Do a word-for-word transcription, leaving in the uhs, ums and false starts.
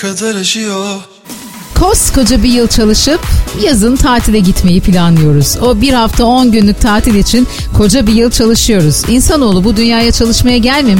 kadar aşıyor. Koskoca bir yıl çalışıp yazın tatile gitmeyi planlıyoruz. O bir hafta on günlük tatil için koca bir yıl çalışıyoruz. İnsanoğlu bu dünyaya çalışmaya gelmemiş.